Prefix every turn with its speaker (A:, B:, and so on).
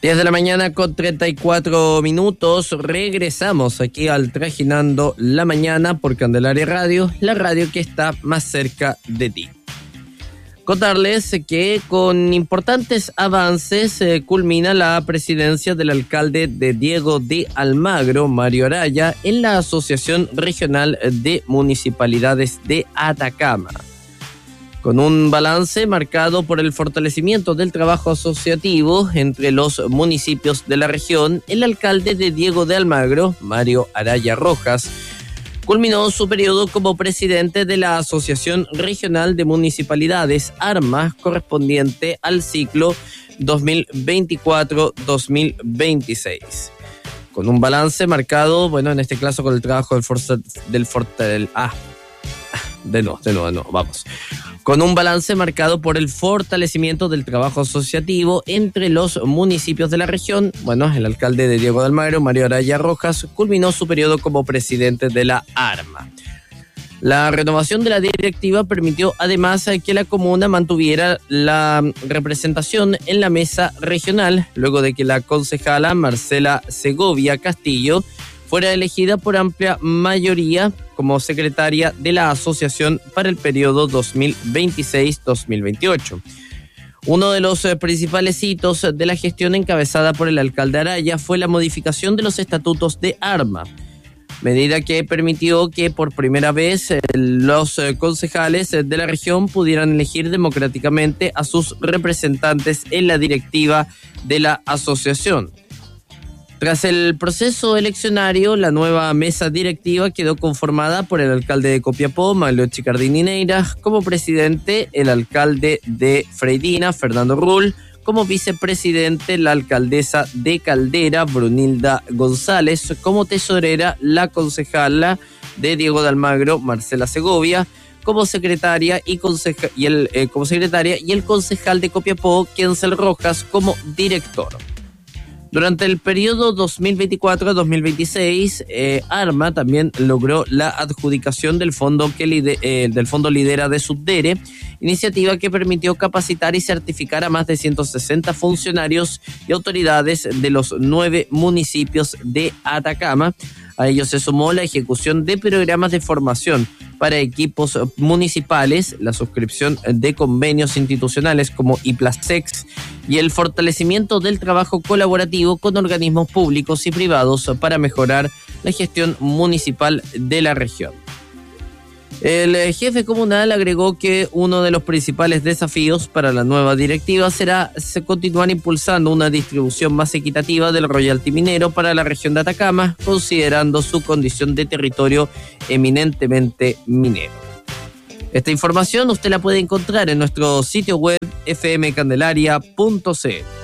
A: 10 de la mañana con 34 minutos. Regresamos aquí al Trajinando la Mañana por Candelaria Radio, la radio que está más cerca de ti. Contarles que con importantes avances culmina la presidencia del alcalde de Diego de Almagro, Mario Araya, en la Asociación Regional de Municipalidades de Atacama. Con un balance marcado por el fortalecimiento del trabajo asociativo entre los municipios de la región, el alcalde de Diego de Almagro, Mario Araya Rojas, culminó su periodo como presidente de la Asociación Regional de Municipalidades, ARMA, correspondiente al ciclo 2024-2026. Con un balance marcado, en este caso con el trabajo Con un balance marcado por el fortalecimiento del trabajo asociativo entre los municipios de la región, el alcalde de Diego de Almagro, Mario Araya Rojas, culminó su periodo como presidente de la ARMA. La renovación de la directiva permitió además que la comuna mantuviera la representación en la mesa regional, luego de que la concejala Marcela Segovia Castillo fuera elegida por amplia mayoría como secretaria de la asociación para el periodo 2026-2028. Uno de los principales hitos de la gestión encabezada por el alcalde Araya fue la modificación de los estatutos de ARMA, medida que permitió que por primera vez los concejales de la región pudieran elegir democráticamente a sus representantes en la directiva de la asociación. Tras el proceso eleccionario, la nueva mesa directiva quedó conformada por el alcalde de Copiapó, Maglio Chicardini Neira, como presidente, el alcalde de Freidina, Fernando Rull, como vicepresidente, la alcaldesa de Caldera, Brunilda González, como tesorera, la concejala de Diego de Almagro, Marcela Segovia, como secretaria y el concejal de Copiapó, Kensel Rojas, como director. Durante el periodo 2024-2026, ARMA también logró la adjudicación del fondo Lidera de Subdere, iniciativa que permitió capacitar y certificar a más de 160 funcionarios y autoridades de los 9 municipios de Atacama. A ello se sumó la ejecución de programas de formación para equipos municipales, la suscripción de convenios institucionales como IPLASEX y el fortalecimiento del trabajo colaborativo con organismos públicos y privados para mejorar la gestión municipal de la región. El jefe comunal agregó que uno de los principales desafíos para la nueva directiva será continuar impulsando una distribución más equitativa del royalty minero para la región de Atacama, considerando su condición de territorio eminentemente minero. Esta información usted la puede encontrar en nuestro sitio web fmcandelaria.cl.